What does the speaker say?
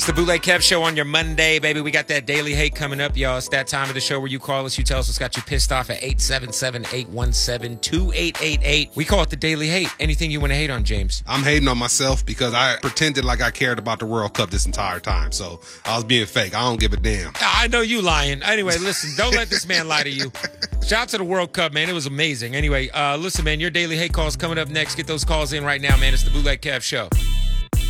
It's the Bootleg Kev Show on your Monday, baby. We got that daily hate coming up, y'all. It's that time of the show where you call us, you tell us what's got you pissed off at 877-817-2888. We call it the daily hate. Anything you want to hate on, James? I'm hating on myself because I pretended like I cared about the World Cup this entire time. So I was being fake. I don't give a damn. I know you lying. Anyway, listen, don't let this man lie to you. Shout out to the World Cup, man. It was amazing. Anyway, listen, man, your daily hate call's coming up next. Get those calls in right now, man. It's the Bootleg Kev Show.